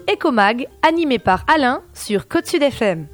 Ecomag, animé par Alain sur Côte Sud FM.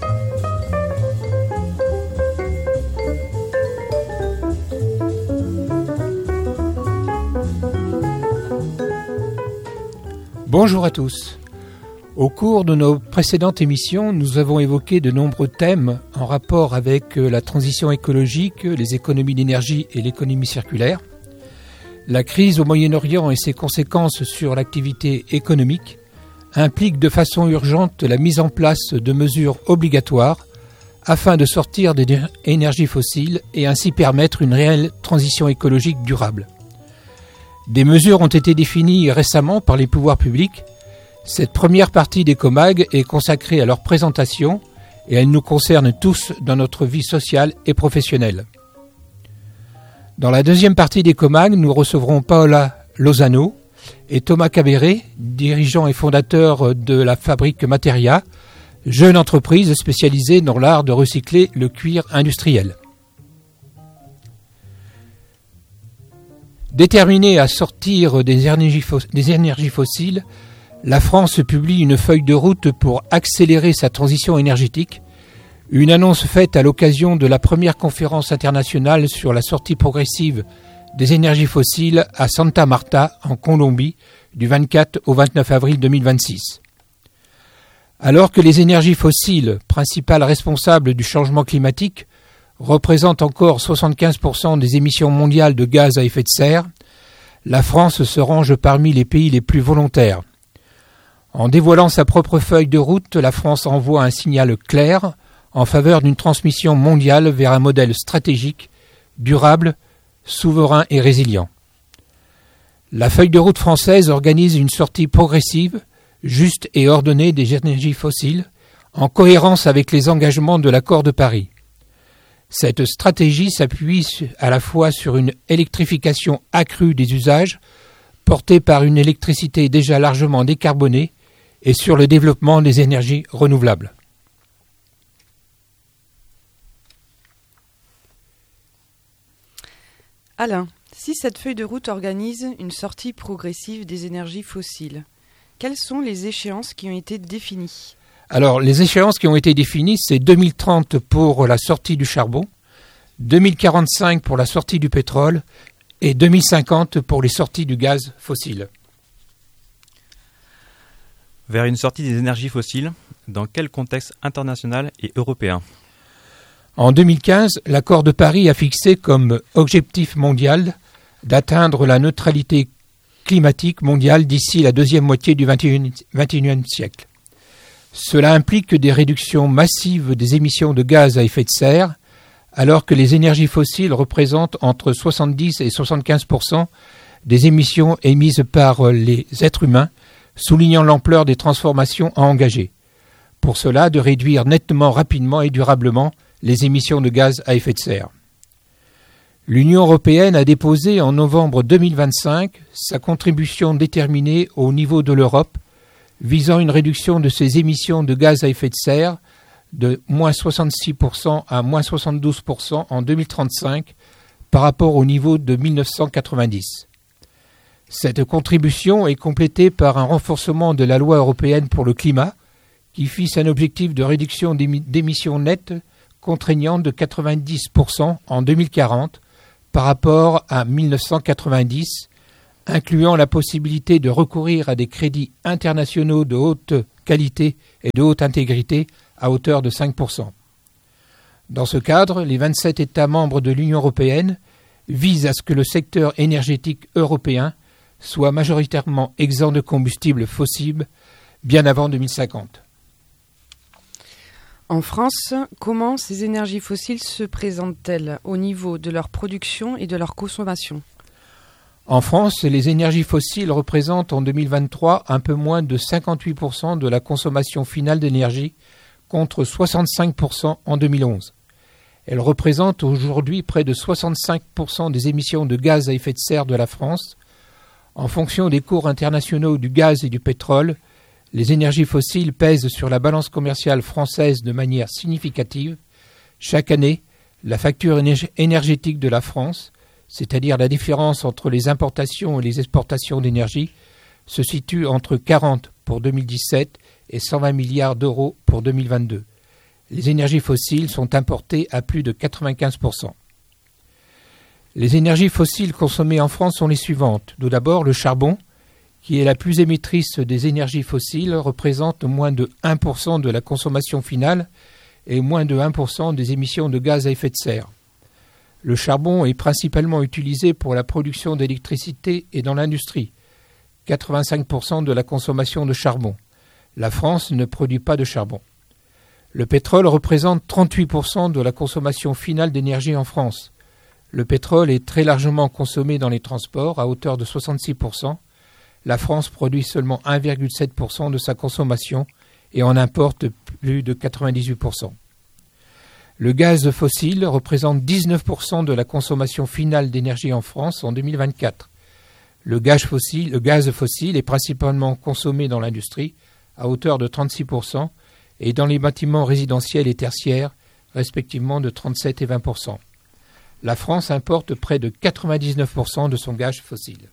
Bonjour à tous. Au cours de nos précédentes émissions, nous avons évoqué de nombreux thèmes en rapport avec la transition écologique, les économies d'énergie et l'économie circulaire. La crise au Moyen-Orient et ses conséquences sur l'activité économique impliquent de façon urgente la mise en place de mesures obligatoires afin de sortir des énergies fossiles et ainsi permettre une réelle transition écologique durable. Des mesures ont été définies récemment par les pouvoirs publics. Cette première partie d'Ecomag est consacrée à leur présentation et elle nous concerne tous dans notre vie sociale et professionnelle. Dans la deuxième partie d'Ecomag, nous recevrons Paola Lozano et Thomas Cabéré, dirigeant et fondateur de la fabrique Materia, jeune entreprise spécialisée dans l'art de recycler le cuir industriel. Déterminée à sortir des énergies fossiles, la France publie une feuille de route pour accélérer sa transition énergétique, une annonce faite à l'occasion de la première conférence internationale sur la sortie progressive des énergies fossiles à Santa Marta, en Colombie, du 24 au 29 avril 2026. Alors que les énergies fossiles, principales responsables du changement climatique, représentent encore 75% des émissions mondiales de gaz à effet de serre, la France se range parmi les pays les plus volontaires. En dévoilant sa propre feuille de route, la France envoie un signal clair en faveur d'une transmission mondiale vers un modèle stratégique, durable, souverain et résilient. La feuille de route française organise une sortie progressive, juste et ordonnée des énergies fossiles, en cohérence avec les engagements de l'accord de Paris. Cette stratégie s'appuie à la fois sur une électrification accrue des usages, portée par une électricité déjà largement décarbonée, et sur le développement des énergies renouvelables. Alain, si cette feuille de route organise une sortie progressive des énergies fossiles, quelles sont les échéances qui ont été définies ? Alors, les échéances qui ont été définies, c'est 2030 pour la sortie du charbon, 2045 pour la sortie du pétrole et 2050 pour les sorties du gaz fossile. Vers une sortie des énergies fossiles, dans quel contexte international et européen ? En 2015, l'accord de Paris a fixé comme objectif mondial d'atteindre la neutralité climatique mondiale d'ici la deuxième moitié du XXIe siècle. Cela implique des réductions massives des émissions de gaz à effet de serre, alors que les énergies fossiles représentent entre 70 et 75% des émissions émises par les êtres humains, soulignant l'ampleur des transformations à engager. Pour cela, de réduire nettement, rapidement et durablement les émissions de gaz à effet de serre. L'Union européenne a déposé en novembre 2025 sa contribution déterminée au niveau de l'Europe, visant une réduction de ses émissions de gaz à effet de serre de moins 66% à moins 72% en 2035 par rapport au niveau de 1990. Cette contribution est complétée par un renforcement de la loi européenne pour le climat qui fixe un objectif de réduction d'émissions nettes contraignant de 90% en 2040 par rapport à 1990, incluant la possibilité de recourir à des crédits internationaux de haute qualité et de haute intégrité à hauteur de 5%. Dans ce cadre, les 27 États membres de l'Union européenne visent à ce que le secteur énergétique européen soit majoritairement exempt de combustibles fossiles bien avant 2050. En France, comment ces énergies fossiles se présentent-elles au niveau de leur production et de leur consommation ? En France, les énergies fossiles représentent en 2023 un peu moins de 58% de la consommation finale d'énergie contre 65% en 2011. Elles représentent aujourd'hui près de 65% des émissions de gaz à effet de serre de la France. En fonction des cours internationaux du gaz et du pétrole, les énergies fossiles pèsent sur la balance commerciale française de manière significative. Chaque année, la facture énergétique de la France, c'est-à-dire la différence entre les importations et les exportations d'énergie, se situe entre 40 pour 2017 et 120 milliards d'euros pour 2022. Les énergies fossiles sont importées à plus de 95%. Les énergies fossiles consommées en France sont les suivantes. Tout d'abord, le charbon, qui est la plus émettrice des énergies fossiles, représente moins de 1% de la consommation finale et moins de 1% des émissions de gaz à effet de serre. Le charbon est principalement utilisé pour la production d'électricité et dans l'industrie. 85% de la consommation de charbon. La France ne produit pas de charbon. Le pétrole représente 38% de la consommation finale d'énergie en France. Le pétrole est très largement consommé dans les transports, à hauteur de 66%. La France produit seulement 1,7% de sa consommation et en importe plus de 98%. Le gaz fossile représente 19% de la consommation finale d'énergie en France en 2024. Le gaz fossile est principalement consommé dans l'industrie, à hauteur de 36%, et dans les bâtiments résidentiels et tertiaires, respectivement de 37 et 20%. La France importe près de 99% de son gaz fossile.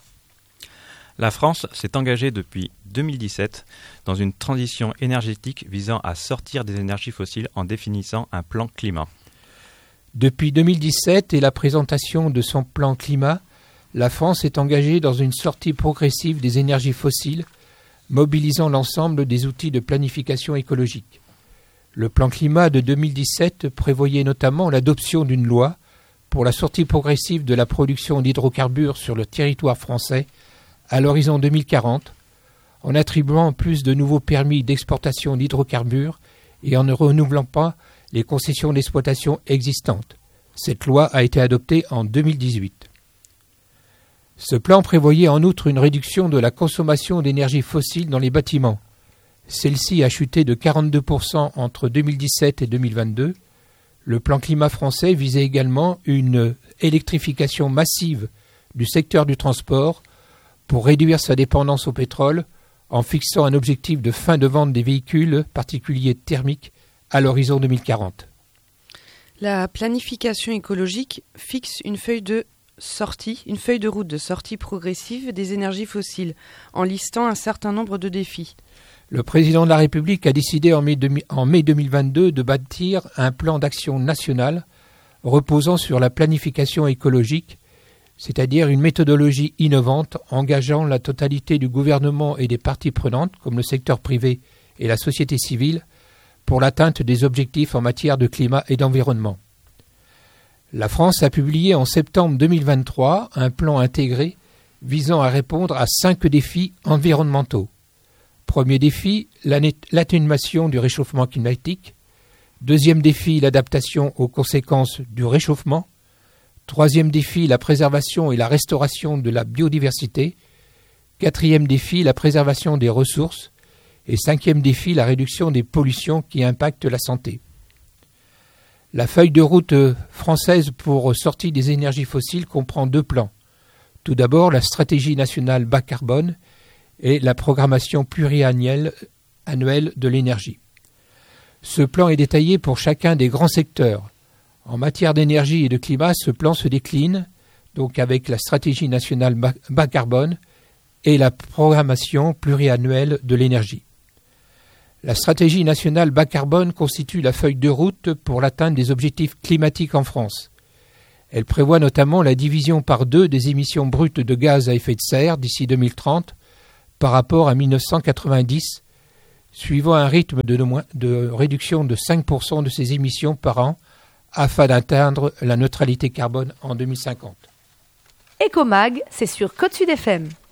La France s'est engagée depuis 2017 dans une transition énergétique visant à sortir des énergies fossiles en définissant un plan climat. Depuis 2017 et la présentation de son plan climat, la France est engagée dans une sortie progressive des énergies fossiles, mobilisant l'ensemble des outils de planification écologique. Le plan climat de 2017 prévoyait notamment l'adoption d'une loi pour la sortie progressive de la production d'hydrocarbures sur le territoire français à l'horizon 2040, en attribuant plus de nouveaux permis d'exportation d'hydrocarbures et en ne renouvelant pas les concessions d'exploitation existantes. Cette loi a été adoptée en 2018. Ce plan prévoyait en outre une réduction de la consommation d'énergie fossile dans les bâtiments. Celle-ci a chuté de 42% entre 2017 et 2022. Le plan climat français visait également une électrification massive du secteur du transport pour réduire sa dépendance au pétrole en fixant un objectif de fin de vente des véhicules particuliers thermiques à l'horizon 2040. La planification écologique fixe une feuille de route de sortie progressive des énergies fossiles, en listant un certain nombre de défis. Le président de la République a décidé en mai 2022 de bâtir un plan d'action national reposant sur la planification écologique, c'est-à-dire une méthodologie innovante engageant la totalité du gouvernement et des parties prenantes, comme le secteur privé et la société civile, pour l'atteinte des objectifs en matière de climat et d'environnement. La France a publié en septembre 2023 un plan intégré visant à répondre à 5 défis environnementaux. Premier défi, l'atténuation du réchauffement climatique. Deuxième défi, l'adaptation aux conséquences du réchauffement. Troisième défi, la préservation et la restauration de la biodiversité. Quatrième défi, la préservation des ressources. Et cinquième défi, la réduction des pollutions qui impactent la santé. La feuille de route française pour sortie des énergies fossiles comprend 2 plans. Tout d'abord, la stratégie nationale bas carbone et la programmation pluriannuelle de l'énergie. Ce plan est détaillé pour chacun des grands secteurs. En matière d'énergie et de climat, ce plan se décline donc avec la stratégie nationale bas carbone et la programmation pluriannuelle de l'énergie. La stratégie nationale bas carbone constitue la feuille de route pour l'atteinte des objectifs climatiques en France. Elle prévoit notamment la division par 2 des émissions brutes de gaz à effet de serre d'ici 2030 par rapport à 1990, suivant un rythme de réduction de 5% de ces émissions par an afin d'atteindre la neutralité carbone en 2050. Ecomag, c'est sur Côte Sud FM.